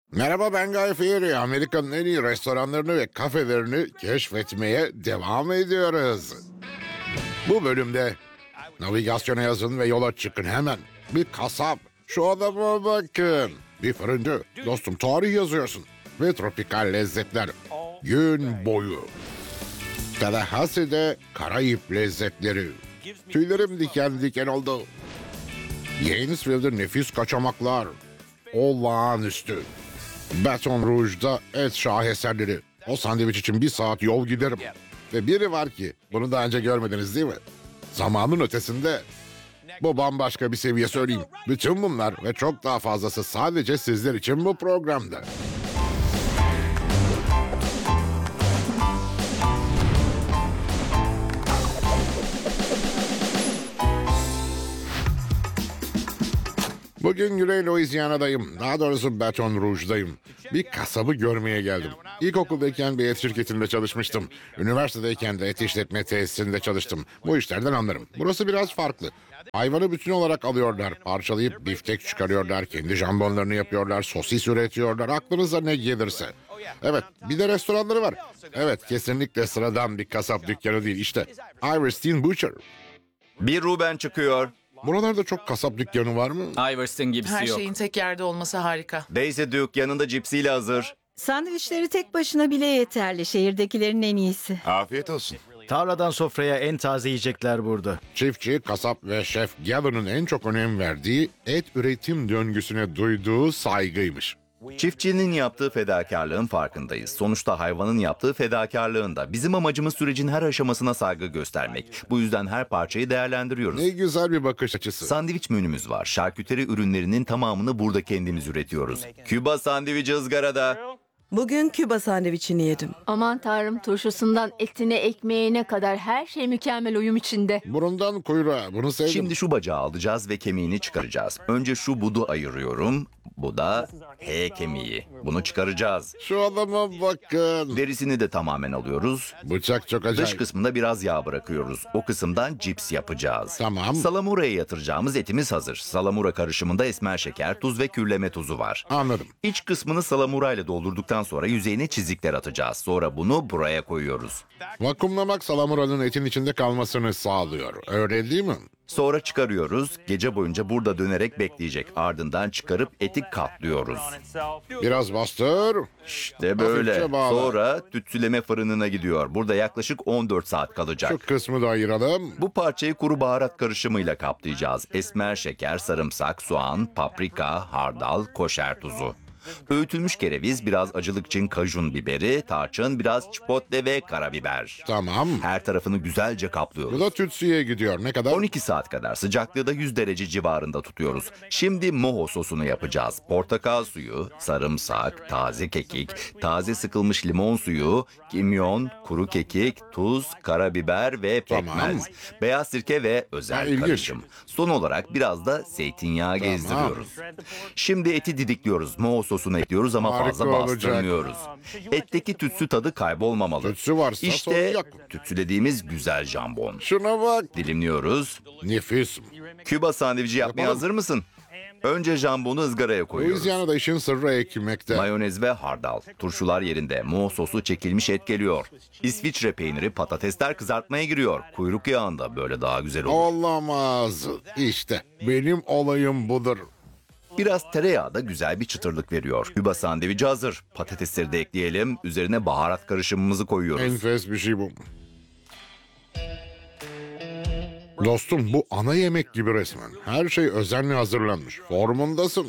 Merhaba, ben Guy Fieri. Amerika'nın en iyi restoranlarını ve kafelerini keşfetmeye devam ediyoruz. Bu bölümde navigasyona yazın ve yola çıkın hemen. Bir kasap, şu adama bakın. Bir fırıncı, dostum tarih yazıyorsun. Ve tropikal lezzetler gün boyu. Tallahassee'de Karayip lezzetleri. Tüylerim diken diken oldu. Gainesville'de nefis kaçamaklar. Olağanüstü. Baton Rouge'da et şaheserleri. O sandviç için 1 saat yol giderim. Ve biri var ki bunu daha önce görmediniz değil mi? Zamanın ötesinde. Bu bambaşka bir seviye söyleyeyim. Bütün bunlar ve çok daha fazlası sadece sizler için bu programda. Bugün Güney Louisiana'dayım. Daha doğrusu Baton Rouge'dayım. Bir kasabı görmeye geldim. İlkokuldayken bir et şirketinde çalışmıştım. Üniversitedeyken de et işletme tesisinde çalıştım. Bu işlerden anlarım. Burası biraz farklı. Hayvanı bütün olarak alıyorlar. Parçalayıp biftek çıkarıyorlar. Kendi jambonlarını yapıyorlar. Sosis üretiyorlar. Aklınıza ne gelirse. Evet, bir de restoranları var. Evet, kesinlikle sıradan bir kasap dükkanı değil. İşte Iverstein Butcher. Bir Ruben çıkıyor. Buralarda çok kasap dükkanı var mı? Iverson gibisi Her yok. şeyin tek yerde olması harika. Daisy Duke yanında cipsiyle hazır. Sandviçleri tek başına bile yeterli. Şehirdekilerin en iyisi. Afiyet olsun. Tarladan sofraya en taze yiyecekler burada. Çiftçi, kasap ve şef Gavin'ın en çok önem verdiği et üretim döngüsüne duyduğu saygıymış. Çiftçinin yaptığı fedakarlığın farkındayız. Sonuçta hayvanın yaptığı fedakarlığın da. Bizim amacımız sürecin her aşamasına saygı göstermek. Bu yüzden her parçayı değerlendiriyoruz. Ne güzel bir bakış açısı. Sandviç menümüz var. Şarküteri ürünlerinin tamamını burada kendimiz üretiyoruz. Küba sandviçi ızgarada. Bugün Küba sandviçini yedim. Aman tanrım, turşusundan etine ekmeğine kadar her şey mükemmel uyum içinde. Burundan kuyruğa, bunu sevdim. Şimdi şu bacağı alacağız ve kemiğini çıkaracağız. Önce şu budu ayırıyorum. Bu da H kemiği. Bunu çıkaracağız. Şu adama bakın. Derisini de tamamen alıyoruz. Bıçak çok Dış acayip. kısmında biraz yağ bırakıyoruz. O kısımdan cips yapacağız. Tamam. Salamura'ya yatıracağımız etimiz hazır. Salamura karışımında esmer şeker, tuz ve kürleme tuzu var. Anladım. İç kısmını salamura ile doldurduktan sonra yüzeyine çizikler atacağız. Sonra bunu buraya koyuyoruz. Vakumlamak salamuranın etin içinde kalmasını sağlıyor. Öyle değil mi? Sonra çıkarıyoruz. Gece boyunca burada dönerek bekleyecek. Ardından çıkarıp eti katlıyoruz. Biraz bastır. İşte böyle. Hafifçe bağla. Sonra tütsüleme fırınına gidiyor. Burada yaklaşık 14 saat kalacak. Şu kısmı da ayıralım. Bu parçayı kuru baharat karışımıyla kaplayacağız. Esmer şeker, sarımsak, soğan, paprika, hardal, koşer tuzu. Öğütülmüş kereviz, biraz acılık için kajun biberi, tarçın, biraz chipotle ve karabiber. Tamam. Her tarafını güzelce Bu kaplıyoruz. da tütsüye gidiyor. Ne kadar? 12 saat kadar sıcaklığı da 100 derece civarında tutuyoruz. Şimdi moho sosunu yapacağız. Portakal suyu, sarımsak, taze kekik, taze sıkılmış limon suyu, kimyon, kuru kekik, tuz, karabiber ve pekmez. Tamam. Beyaz sirke ve özel ilginç. karışım. Son olarak biraz da zeytinyağı gezdiriyoruz. Şimdi eti didikliyoruz. Moho sosunu ekliyoruz ama Harika fazla olacak. bastırmıyoruz. Etteki tütsü tadı kaybolmamalı. Tütsü varsa sorun İşte yok. tütsülediğimiz güzel jambon. Şuna bak. Dilimliyoruz. Nefis. Küba sandviçi yapmaya Yapalım. hazır mısın? Önce jambonu ızgaraya koyuyoruz. Louisiana'da işin sırrı ekmekte. Mayonez ve hardal. Turşular yerinde. Moğol sosu çekilmiş et geliyor. İsviçre peyniri, patatesler kızartmaya giriyor. Kuyruk yağında böyle daha güzel olur. Olamaz. İşte benim olayım budur. Biraz tereyağı da güzel bir çıtırlık veriyor. Küba sandviçi hazır. Patatesleri de ekleyelim. Üzerine baharat karışımımızı koyuyoruz. Enfes bir şey bu. Dostum, bu ana yemek gibi resmen. Her şey özenle hazırlanmış. Formundasın.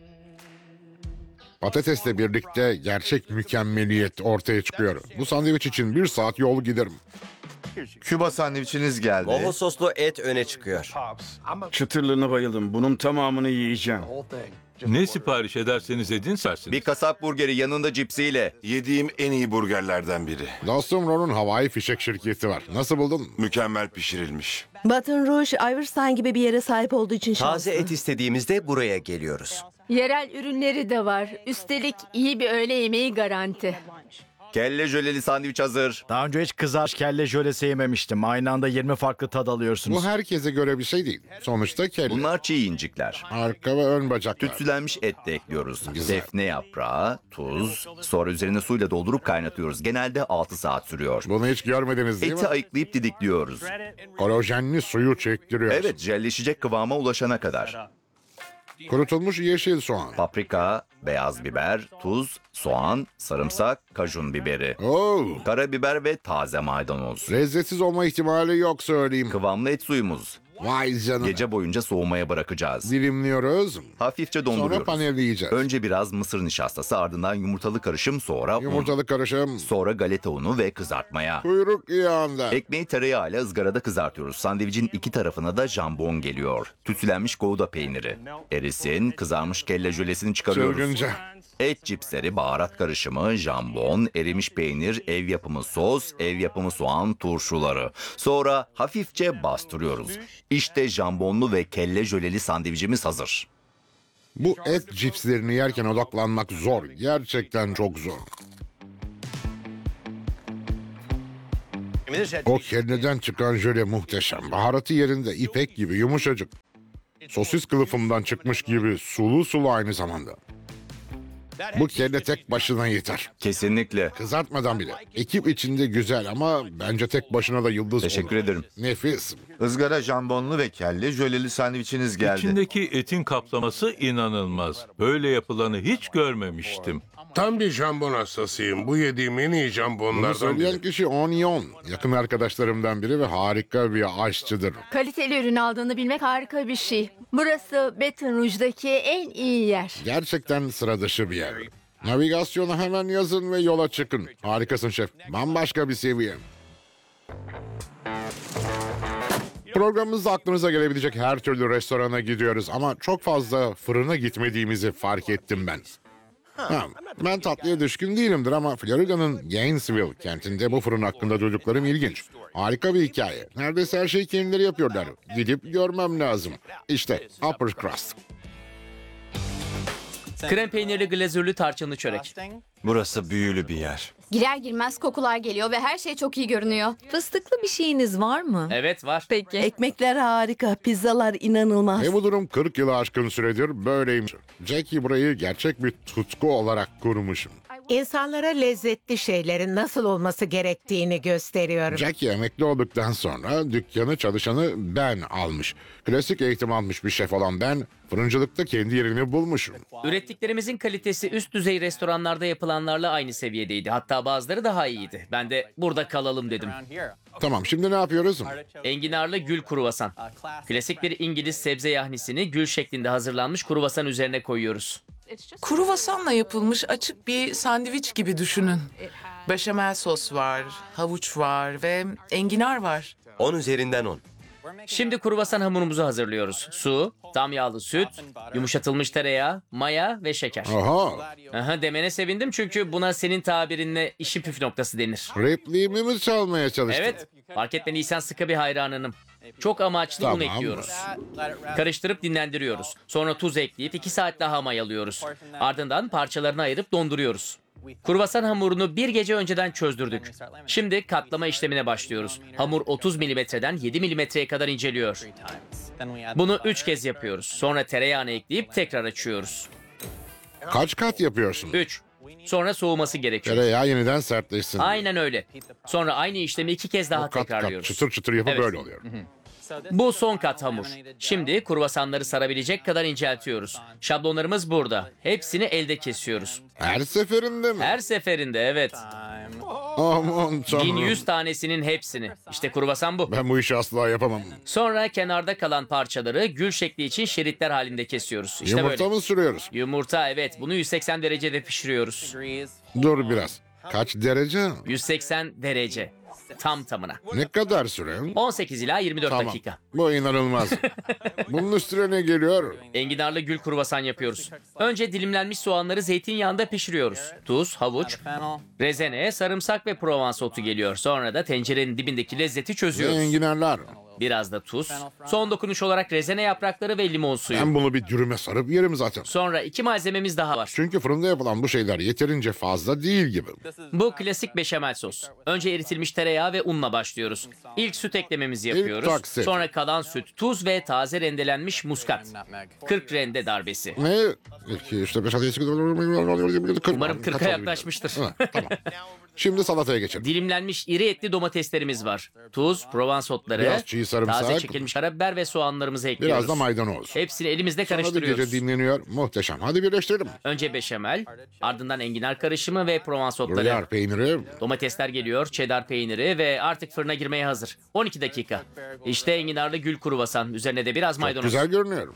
Patatesle birlikte gerçek mükemmeliyet ortaya çıkıyor. Bu sandviç için 1 saat yol giderim. Küba sandviçiniz geldi. Moho soslu et öne çıkıyor. Çıtırlığına bayıldım. Bunun tamamını yiyeceğim. Ne sipariş ederseniz edin sersiniz. Bir kasap burgeri yanında cipsiyle. Yediğim en iyi burgerlerden biri. Dostum Ron'un havai fişek şirketi var. Nasıl buldun? Mükemmel pişirilmiş. Baton Rouge, Iverstein gibi bir yere sahip olduğu için şanslı. Taze et istediğimizde buraya geliyoruz. Yerel ürünleri de var. Üstelik iyi bir öğle yemeği garanti. Kelle jöleli sandviç hazır. Daha önce hiç kızarmış kelle jölesi yememiştim. Aynı anda 20 farklı tad alıyorsunuz. Bu herkese göre bir şey değil. Sonuçta kelle. Bunlar çiğ incikler. Arka ve ön bacaklar. Tütsülenmiş et de ekliyoruz. Güzel. Defne yaprağı, tuz, sonra üzerine suyla doldurup kaynatıyoruz. Genelde 6 saat sürüyor. Bunu hiç görmediniz değil Eti mi? ayıklayıp didikliyoruz. Kolajenli suyu çektiriyor. Evet, jelleşecek kıvama ulaşana kadar. Kurutulmuş yeşil soğan. Paprika, beyaz biber, tuz, soğan, sarımsak, kajun biberi, Oo, karabiber ve taze maydanoz. lezzetsiz olma ihtimali yok söyleyeyim. Kıvamlı et suyumuz. Vay canına. Gece boyunca soğumaya bırakacağız. Dilimliyoruz. Hafifçe Sonra donduruyoruz. panelleyeceğiz. Önce biraz mısır nişastası, ardından yumurtalı karışım, sonra un. Yumurtalı karışım. Sonra galeta unu ve kızartmaya. Kuyruk yağında. Ekmeği tereyağıyla ızgarada kızartıyoruz. Sandviçin iki tarafına da jambon geliyor. Tütsülenmiş gouda peyniri. Erisin, kızarmış kelle jölesini çıkarıyoruz. Çılgınca. Et cipsleri, baharat karışımı, jambon, erimiş peynir, ev yapımı sos, ev yapımı soğan turşuları. Sonra hafifçe bastırıyoruz. İşte jambonlu ve kelle jöleli sandviçimiz hazır. Bu et cipslerini yerken odaklanmak zor. Gerçekten çok zor. O kelleden çıkan jöle muhteşem. Baharatı yerinde, ipek gibi yumuşacık. Sosis kılıfından çıkmış gibi sulu sulu aynı zamanda. Bu kelle tek başına yeter. Kesinlikle. Kızartmadan bile. Ekip içinde güzel ama bence tek başına da yıldız Teşekkür olur. ederim. Nefis. Izgara jambonlu ve kelle jöleli sandviçiniz geldi. İçindeki etin kaplaması inanılmaz. Böyle yapılanı hiç görmemiştim. Tam bir jambon hastasıyım. Bu yediğim en iyi Bunu jambonlardan söyleyen biri. kişi Onion. Yakın arkadaşlarımdan biri ve harika bir aşçıdır. Kaliteli ürün aldığını bilmek harika bir şey. Burası Baton Rouge'daki en iyi yer. Gerçekten sıra dışı bir yer. Navigasyonu hemen yazın ve yola çıkın. Harikasın şef. Bambaşka bir seviye. Programımızda aklınıza gelebilecek her türlü restorana gidiyoruz ama çok fazla fırına gitmediğimizi fark ettim ben. Ben tatlıya düşkün değilimdir ama Florida'nın Gainesville kentinde bu fırın hakkında duyduklarım ilginç. Harika bir hikaye. Neredeyse her şeyi kendileri yapıyorlar. Gidip görmem lazım. İşte Upper Crust. Krem peynirli glazürlü tarçınlı çörek. Burası büyülü bir yer. Girer girmez kokular geliyor ve her şey çok iyi görünüyor. Fıstıklı bir şeyiniz var mı? Evet var. Peki. Ekmekler harika, pizzalar inanılmaz. Ve bu durum 40 yılı aşkın süredir böyleymiş. Jackie burayı gerçek bir tutku olarak kurmuş. İnsanlara lezzetli şeylerin nasıl olması gerektiğini gösteriyorum. Jackie emekli olduktan sonra dükkanı çalışanı Ben almış. Klasik eğitim almış bir şef olan Ben, fırıncılıkta kendi yerini bulmuş. Ürettiklerimizin kalitesi üst düzey restoranlarda yapılanlarla aynı seviyedeydi. Hatta bazıları daha iyiydi. Ben de burada kalalım dedim. Tamam, şimdi ne yapıyoruz? Enginarlı gül kruvasan. Klasik bir İngiliz sebze yahnisini gül şeklinde hazırlanmış kruvasan üzerine koyuyoruz. Kruvasanla yapılmış açık bir sandviç gibi düşünün. Beşamel sos var, havuç var ve enginar var. 10 üzerinden 10. Şimdi kruvasan hamurumuzu hazırlıyoruz. Su, tam yağlı süt, yumuşatılmış tereyağı, maya ve şeker. Aha, Demene sevindim çünkü buna senin tabirinle işi püf noktası denir. repliğimi mi çalmaya çalıştın? Evet, fark etmediysen sıkı bir hayranınım. Çok amaçlı un Tamam. ekliyoruz. Karıştırıp dinlendiriyoruz. Sonra tuz ekleyip 2 saat daha mayalıyoruz. Ardından parçalarını ayırıp donduruyoruz. Kruvasan hamurunu bir gece önceden çözdürdük. Şimdi katlama işlemine başlıyoruz. Hamur 30 milimetreden 7 milimetreye kadar inceliyor. Bunu 3 kez yapıyoruz. Sonra tereyağını ekleyip tekrar açıyoruz. Kaç kat yapıyorsun? 3. Sonra soğuması gerekiyor. Tereyağı yeniden sertleşsin. Aynen öyle. Sonra aynı işlemi 2 kez daha Kat kat tekrarlıyoruz. çıtır çıtır yapıp Evet. böyle oluyor. Bu son kat hamur. Şimdi kruvasanları sarabilecek kadar inceltiyoruz. Şablonlarımız burada. Hepsini elde kesiyoruz. Her seferinde mi? Her seferinde evet. Aman tanrım. 1100 tanesinin hepsini. İşte kruvasan bu. Ben bu işi asla yapamam. Sonra kenarda kalan parçaları gül şekli için şeritler halinde kesiyoruz. İşte Yumurta böyle. mı sürüyoruz? Yumurta evet. Bunu 180 derecede pişiriyoruz. Dur biraz. Kaç derece? 180 derece. Tam tamına. Ne kadar süre? 18 ila 24 Tamam. dakika. Bu inanılmaz. Bunun üstüne ne geliyor? Enginarlı gül kruvasan yapıyoruz. Önce dilimlenmiş soğanları zeytinyağında pişiriyoruz. Tuz, havuç, rezene, sarımsak ve Provence otu geliyor. Sonra da tencerenin dibindeki lezzeti Ve çözüyoruz. enginarlar. biraz da tuz, son dokunuş olarak rezene yaprakları ve limon suyu. Ben bunu bir dürüme sarıp yerim zaten. Sonra 2 malzememiz daha var. Çünkü fırında yapılan bu şeyler yeterince fazla değil gibi. Bu klasik beşamel sos. Önce eritilmiş tereyağı ve unla başlıyoruz. İlk süt eklememizi yapıyoruz. taksit. Sonra kalan süt, tuz ve taze rendelenmiş muskat. 40 rende darbesi. Ne? 2, 3, 4, 5, 6, 7, 8, 40. Umarım 40'a yaklaşmıştır. Ha, tamam. Şimdi salataya geçelim. Dilimlenmiş iri etli domateslerimiz var. Tuz, Provence otları, Biraz çiğ sarımsak. taze çekilmiş karabiber ve soğanlarımızı ekliyoruz. Biraz da maydanoz. Hepsini elimizde Sonra bir karıştırıyoruz. gece dinleniyor. Muhteşem. Hadi birleştirelim. Önce beşamel, ardından enginar karışımı ve Provence otları. Gruyère peyniri. Domatesler geliyor, cheddar peyniri ve artık fırına girmeye hazır. 12 dakika. İşte enginarlı gül kruvasan. Üzerine de biraz maydanoz. Güzel görünüyor.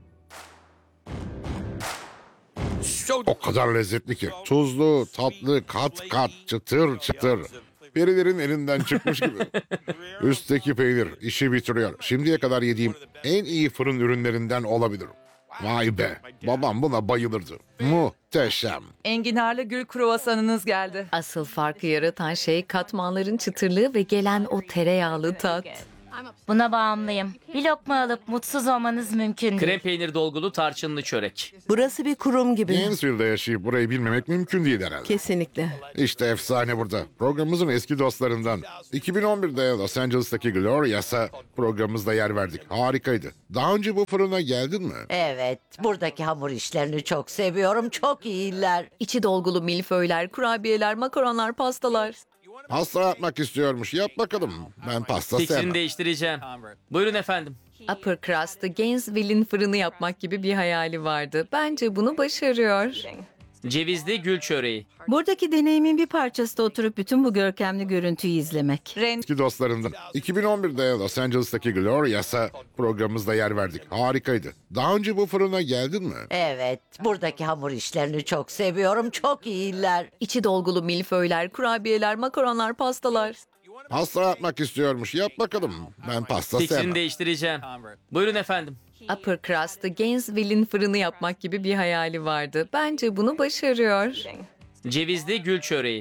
O kadar lezzetli ki. Tuzlu, tatlı, kat kat, çıtır çıtır. Perilerin elinden çıkmış gibi. Üstteki peynir işi bitiriyor. Şimdiye kadar yediğim en iyi fırın ürünlerinden olabilir. Vay be. Babam buna bayılırdı. Muhteşem. Enginarlı gül kruvasanınız geldi. Asıl farkı yaratan şey katmanların çıtırlığı ve gelen o tereyağlı tat. Buna bağımlıyım. Bir lokma alıp mutsuz olmanız mümkün değil. Krem peynir dolgulu tarçınlı çörek. Burası bir kurum gibi. Gainesville'de yaşayıp burayı bilmemek mümkün değil herhalde. Kesinlikle. İşte efsane burada. Programımızın eski dostlarından. 2011'de Los Angeles'taki Glorias'a programımızda yer verdik. Harikaydı. Daha önce bu fırına geldin mi? Evet, buradaki hamur işlerini çok seviyorum. Çok iyiler. İçi dolgulu milföyler, kurabiyeler, makaronlar, pastalar. Pasta yapmak istiyormuş. Yap bakalım. Ben pasta Fikrini sevmem. değiştireceğim. Buyurun efendim. Upper Crust'ı Gainesville'in fırını yapmak gibi bir hayali vardı. Bence bunu başarıyor. Cevizli gül çöreği. Buradaki deneyimin bir parçası da oturup bütün bu görkemli görüntüyü izlemek. Eski dostlarından. 2011'de Los Angeles'taki Glorias'a programımızda yer verdik. Harikaydı. Daha önce bu fırına geldin mi? Evet, buradaki hamur işlerini çok seviyorum. Çok iyiler. İçi dolgulu milföyler, kurabiyeler, makaronlar, pastalar. Pasta yapmak istiyormuş. Yap bakalım. Ben pasta Fikrini sevmem. değiştireceğim. Buyurun efendim. Upper Crust'ı Gainesville'in fırını yapmak gibi bir hayali vardı. Bence bunu başarıyor. Cevizli gül çöreği.